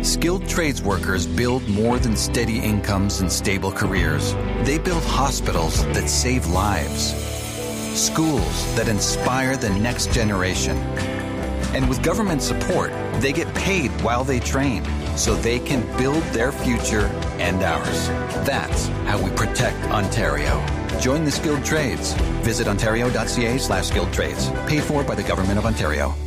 Skilled trades workers build more than steady incomes and stable careers. They build hospitals that save lives, schools that inspire the next generation. And with government support, they get paid while they train so they can build their future and ours. That's how we protect Ontario. Join the skilled trades. Visit ontario.ca/skilled trades. Paid for by the Government of Ontario.